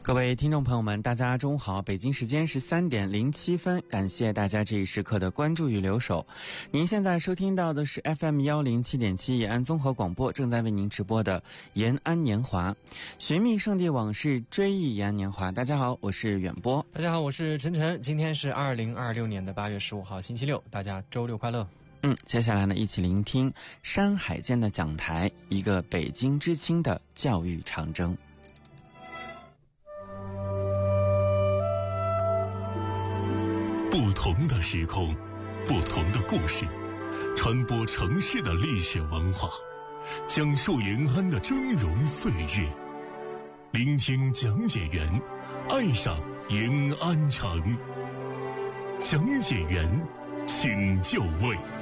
各位听众朋友们，大家中午好，北京时间13:07，感谢大家这一时刻的关注与留守。您现在收听到的是 FM107.7 延安综合广播正在为您直播的延安年华，寻觅圣地往事，追忆延安年华。大家好，我是远播。 大家好，我是晨晨。今天是2026年8月15号星期六，大家周六快乐。 接下来呢，一起聆听山海间的讲台，一个北京知青的教育长征。 不同的时空，不同的故事，传播城市的历史文化，讲述延安的峥嵘岁月，聆听讲解员，爱上延安城。讲解员请就位。